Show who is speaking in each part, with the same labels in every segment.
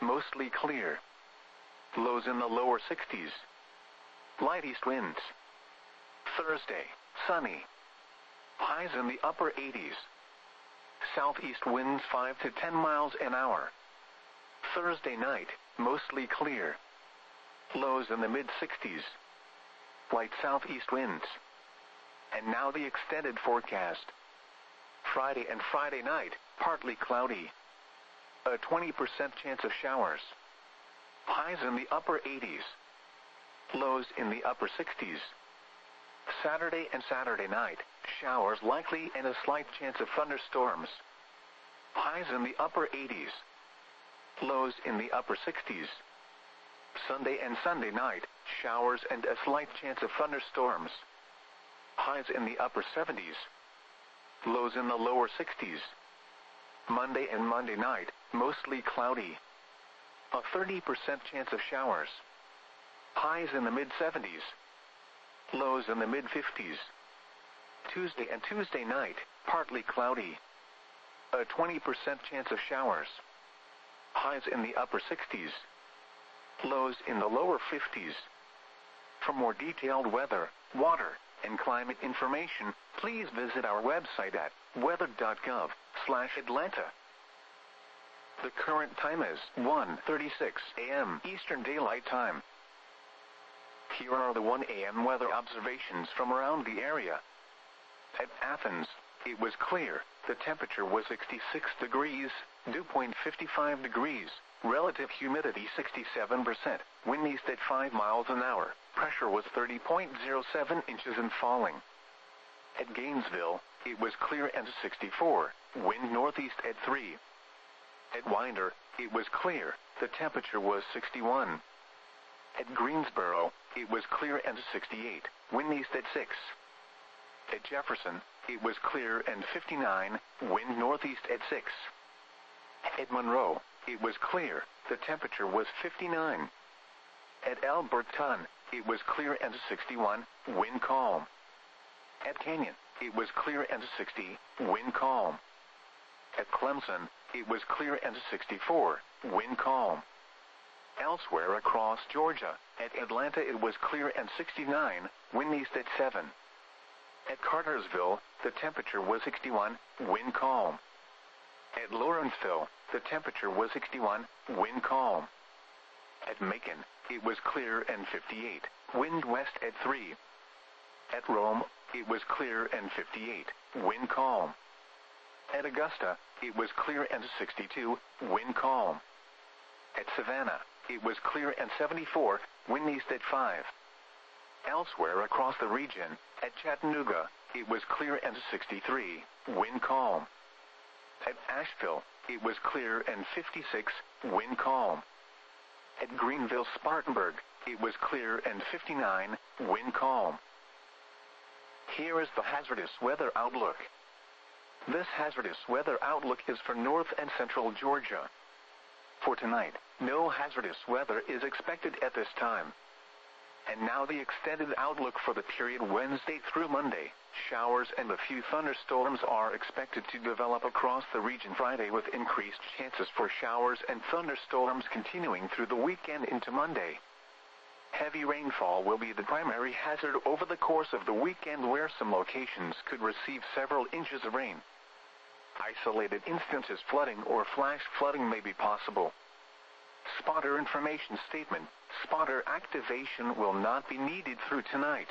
Speaker 1: mostly clear. Lows in the lower 60s. Light east winds. Thursday, sunny. Highs in the upper 80s. Southeast winds 5 to 10 miles an hour. Thursday night, mostly clear. Lows in the mid-60s. Light southeast winds. And now the extended forecast. Friday and Friday night, partly cloudy. A 20% chance of showers. Highs in the upper 80s. Lows in the upper 60s. Saturday and Saturday night, showers likely and a slight chance of thunderstorms. Highs in the upper 80s. Lows in the upper 60s. Sunday and Sunday night, showers and a slight chance of thunderstorms. Highs in the upper 70s. Lows in the lower 60s. Monday and Monday night, mostly cloudy. A 30% chance of showers. Highs in the mid-70s. Lows in the mid-50s. Tuesday and Tuesday night, partly cloudy. A 20% chance of showers. Highs in the upper 60s. Lows in the lower 50s. For more detailed weather, water, and climate information, please visit our website at weather.gov/Atlanta. The current time is 1:36 a.m. Eastern Daylight Time. Here are the 1 a.m. weather observations from around the area. At Athens, it was clear. The temperature was 66 degrees, dew point 55 degrees, relative humidity 67%, wind east at 5 miles an hour, pressure was 30.07 inches and falling. At Gainesville, it was clear and 64, wind northeast at 3. At Winder, it was clear, the temperature was 61. At Greensboro, it was clear and 68, wind east at 6. At Jefferson, it was clear and 59, wind northeast at 6. At Monroe, it was clear, the temperature was 59. At Alberton, it was clear and 61, wind calm. At Canyon, it was clear and 60, wind calm. At Clemson, it was clear and 64, wind calm. Elsewhere across Georgia, at Atlanta it was clear and 69, wind east at 7. At Cartersville, the temperature was 61, wind calm. At Lawrenceville, the temperature was 61, wind calm. At Macon, it was clear and 58, wind west at 3. At Rome, it was clear and 58, wind calm. At Augusta, it was clear and 62, wind calm. At Savannah, it was clear and 74, wind east at 5. Elsewhere across the region, at Chattanooga, it was clear and 63, wind calm. At Asheville, it was clear and 56, wind calm. At Greenville-Spartanburg, it was clear and 59, wind calm. Here is the hazardous weather outlook. This hazardous weather outlook is for north and central Georgia. For tonight, no hazardous weather is expected at this time. And now the extended outlook for the period Wednesday through Monday. Showers and a few thunderstorms are expected to develop across the region Friday, with increased chances for showers and thunderstorms continuing through the weekend into Monday. Heavy rainfall will be the primary hazard over the course of the weekend, where some locations could receive several inches of rain. Isolated instances flooding or flash flooding may be possible. Spotter information statement: spotter activation will not be needed through tonight.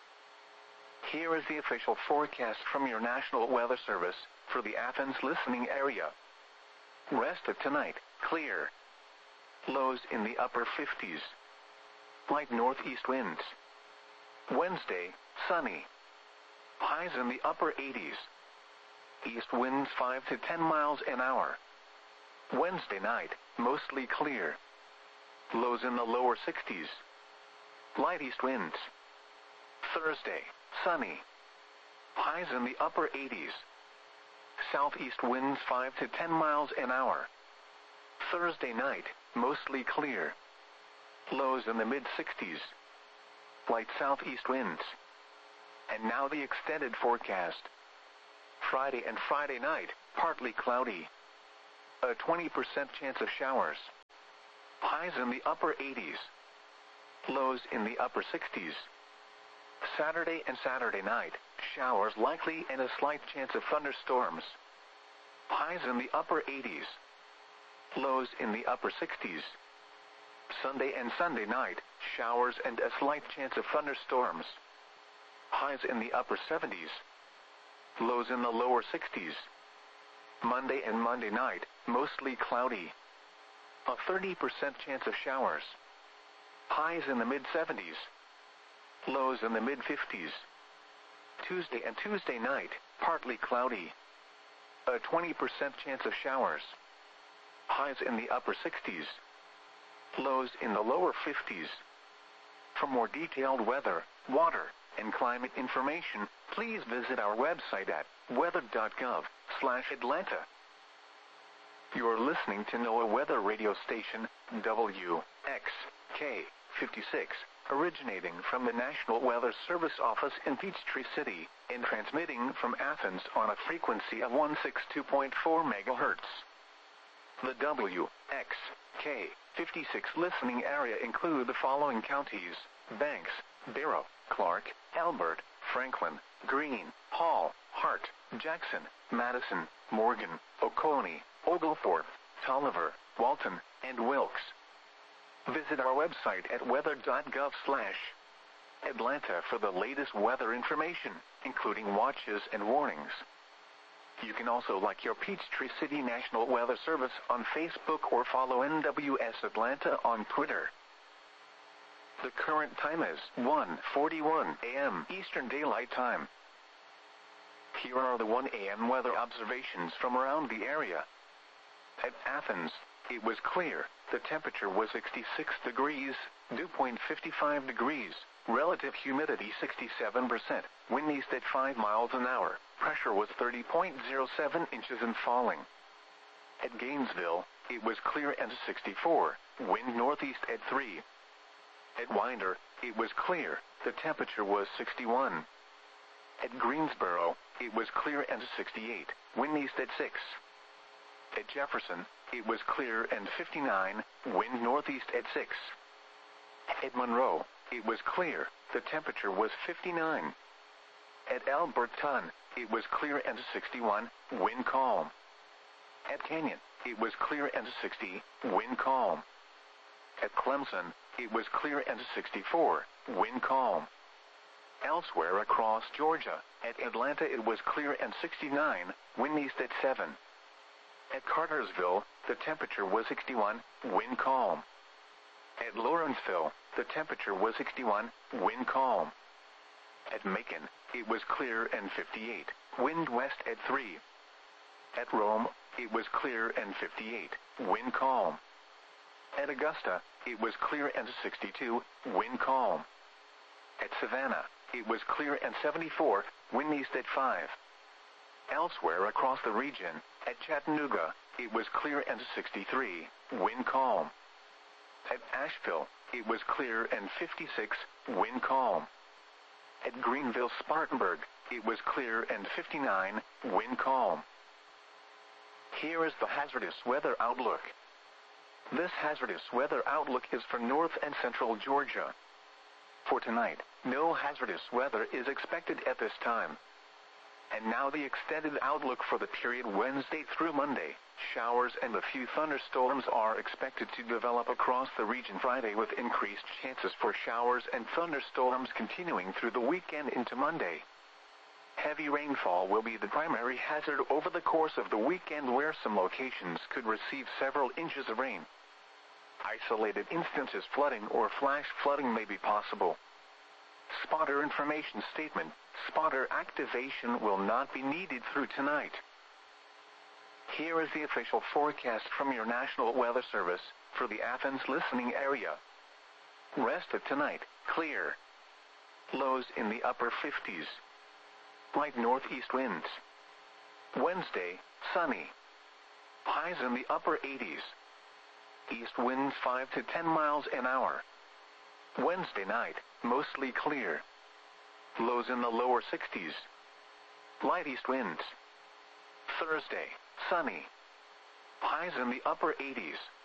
Speaker 1: Here is the official forecast from your National Weather Service for the Athens listening area. Rest of tonight, clear. Lows in the upper 50s. Light northeast winds. Wednesday, sunny. Highs in the upper 80s. East winds 5 to 10 miles an hour. Wednesday night, mostly clear. Lows in the lower 60s. Light east winds. Thursday, sunny. Highs in the upper 80s. Southeast winds 5 to 10 miles an hour. Thursday night, mostly clear. Lows in the mid-60s. Light southeast winds. And now the extended forecast. Friday and Friday night, partly cloudy. A 20% chance of showers. Highs in the upper 80s. Lows in the upper 60s. Saturday and Saturday night, showers likely and a slight chance of thunderstorms. Highs in the upper 80s. Lows in the upper 60s. Sunday and Sunday night, showers and a slight chance of thunderstorms. Highs in the upper 70s. Lows in the lower 60s. Monday and Monday night, mostly cloudy. A 30% chance of showers. Highs in the mid-70s. Lows in the mid-50s. Tuesday and Tuesday night, partly cloudy. A 20% chance of showers. Highs in the upper 60s. Lows in the lower 50s. For more detailed weather, water, and climate information, please visit our website at weather.gov/Atlanta. You're listening to NOAA Weather Radio Station, WXK56, originating from the National Weather Service office in Peachtree City, and transmitting from Athens on a frequency of 162.4 MHz. The WXK56 listening area include the following counties: Banks, Barrow, Clark, Elbert, Franklin, Greene, Hall, Hart, Jackson, Madison, Morgan, Oconee, Oglethorpe, Tolliver, Walton, and Wilkes. Visit our website at weather.gov/Atlanta for the latest weather information, including watches and warnings. You can also like your Peachtree City National Weather Service on Facebook or follow NWS Atlanta on Twitter. The current time is 1:41 a.m. Eastern Daylight Time. Here are the 1 a.m. weather observations from around the area. At Athens, it was clear. The temperature was 66 degrees, dew point 55 degrees, relative humidity 67%, wind east at 5 miles an hour, pressure was 30.07 inches and falling. At Gainesville, it was clear and 64, wind northeast at 3. At Winder, it was clear, the temperature was 61. At Greensboro, it was clear and 68, wind east at 6. At Jefferson, it was clear and 59, wind northeast at 6. At Monroe, it was clear, the temperature was 59. At Alberton, it was clear and 61, wind calm. At Canyon, it was clear and 60, wind calm. At Clemson, it was clear and 64, wind calm. Elsewhere across Georgia, at Atlanta it was clear and 69, wind east at 7. At Cartersville, the temperature was 61, wind calm. At Lawrenceville, the temperature was 61, wind calm. At Macon, it was clear and 58, wind west at 3. At Rome, it was clear and 58, wind calm. At Augusta, it was clear and 62, wind calm. At Savannah, it was clear and 74, wind east at 5. Elsewhere across the region, at Chattanooga, it was clear and 63, wind calm. At Asheville, it was clear and 56, wind calm. At Greenville-Spartanburg, it was clear and 59, wind calm. Here is the hazardous weather outlook. This hazardous weather outlook is for north and central Georgia. For tonight, no hazardous weather is expected at this time. And now the extended outlook for the period Wednesday through Monday. Showers and a few thunderstorms are expected to develop across the region Friday, with increased chances for showers and thunderstorms continuing through the weekend into Monday. Heavy rainfall will be the primary hazard over the course of the weekend, where some locations could receive several inches of rain. Isolated instances flooding or flash flooding may be possible. Spotter information statement: spotter activation will not be needed through tonight. Here is the official forecast from your National Weather Service for the Athens listening area. Rest of tonight, clear. Lows in the upper 50s. Light northeast winds. Wednesday, sunny. Highs in the upper 80s. East winds 5 to 10 miles an hour. Wednesday night, mostly clear. Lows in the lower 60s. Light east winds. Thursday, sunny. Highs in the upper 80s.